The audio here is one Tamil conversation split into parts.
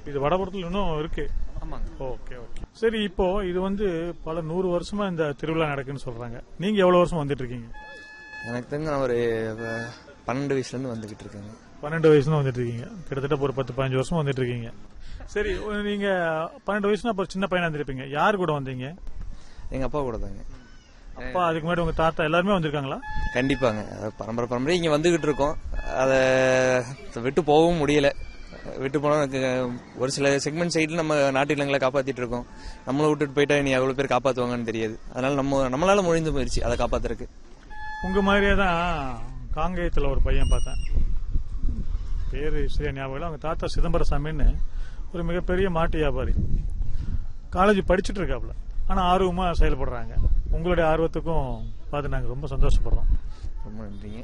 இது வடபுறத்தில் இன்னும் இருக்கு. ஆமாங்க. Okay okay. சரி, இப்போ இது வந்து பல 100 வருஷமா இந்த திருவிழா நடக்குன்னு சொல்றாங்க. நீங்க எவ்வளவு வருஷம் வந்துட்டு இருக்கீங்க? எனக்கு தெரிஞ்ச நான் ஒரு 12 வயசுலேருந்து வந்துகிட்டு இருக்கேங்க. 12 வயசுல வந்துட்டு இருக்கீங்க. கிட்டத்தட்ட ஒரு 10-15 வருஷம் வந்துட்டு இருக்கீங்க. சரி, நீங்க 12 வயசுனா அப்ப சின்ன பையனா இருந்திருப்பீங்க. யாரு கூட வந்தீங்க? எங்க அப்பா கூட தாங்க. அப்பா, அதுக்கு முன்னாடி உங்க தாத்தா எல்லாருமே வந்திருக்காங்களா? கண்டிப்பாங்க. பரம்பரை இங்க வந்துகிட்டு இருக்கோம். அதை விட்டு போகவும் முடியல. விட்டு போனா ஒரு சில செக்மெண்ட் சைடுல நம்ம நாட்டு இனங்களை காப்பாத்திட்டு இருக்கோம். நம்மளை விட்டுட்டு போயிட்டா நீ எவ்வளவு பேர் காப்பாத்துவாங்கன்னு தெரியாது. அதனால நம்மளால முடிஞ்சு போயிருச்சு அதை காப்பாத்துறதுக்கு. உங்க மாதிரியே தான் காங்கேயத்துல ஒரு பையன் பார்த்தேன். பேரு சரியா ஞாபகம். அவங்க தாத்தா சிதம்பரசாமின்னு ஒரு மிகப்பெரிய மாட்டு வியாபாரி. காலேஜ் படிச்சுட்டு இருக்காப்ல. ஆனா ஆர்வமா செயல்படுறாங்க. உங்களுடைய ஆர்வத்துக்கும் பார்த்து நாங்க ரொம்ப சந்தோஷப்படுறோம். ரொம்ப நன்றிங்க.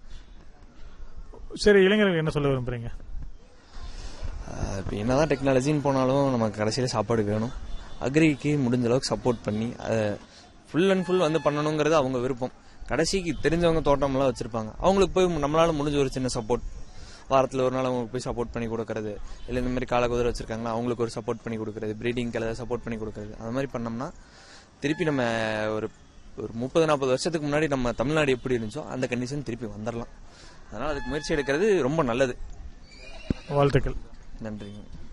சரி, இளைஞர்கள் என்ன சொல்ல விரும்புறீங்க? இப்போ என்னதான் டெக்னாலஜின்னு போனாலும் நமக்கு கடைசியில் சாப்பாடு வேணும். அக்ரிக்கு முடிஞ்ச அளவுக்கு சப்போர்ட் பண்ணி அதை ஃபுல் அண்ட் ஃபுல் வந்து பண்ணணுங்கிறது அவங்க விருப்பம். கடைசிக்கு தெரிஞ்சவங்க தோட்டம்லாம் வச்சிருப்பாங்க. அவங்களுக்கு போய் நம்மளால முடிஞ்ச ஒரு சின்ன சப்போர்ட், வாரத்தில் ஒரு நாள் அவங்களுக்கு போய் சப்போர்ட் பண்ணி கொடுக்கறது, இல்லை இந்த மாதிரி கால குதிரை வச்சிருக்காங்களா அவங்களுக்கு ஒரு சப்போர்ட் பண்ணி கொடுக்கறது, ப்ரீடிங்க்கு ஏதாவது சப்போர்ட் பண்ணி கொடுக்கறது, அது மாதிரி பண்ணோம்னா திருப்பி நம்ம ஒரு 30-40 வருஷத்துக்கு முன்னாடி நம்ம தமிழ்நாடு எப்படி இருந்துச்சோ அந்த கண்டிஷன் திருப்பி வந்துடலாம். அதனால அதுக்கு முயற்சி எடுக்கிறது ரொம்ப நல்லது. வாழ்த்துக்கள். நன்றிங்க.